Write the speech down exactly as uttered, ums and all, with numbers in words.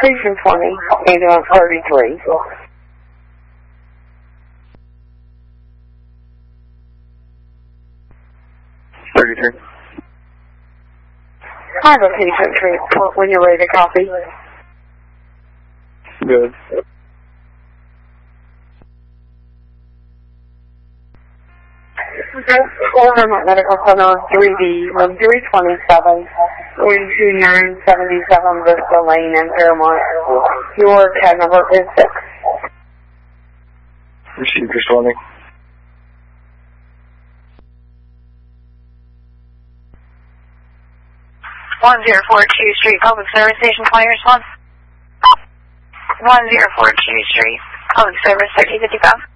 Station twenty, ambulance thirty-three. thirty-three. I have a patient transport when you're ready to copy. Good. Order my medical center three D, room three twenty-seven, forty-two nine seventy-seven Vista Lane in Fairmont. Your tag number is six. Received responding. one zero four two Street, Public Service Station, call your response. one zero four two Street, Public Service, thirty fifty-five.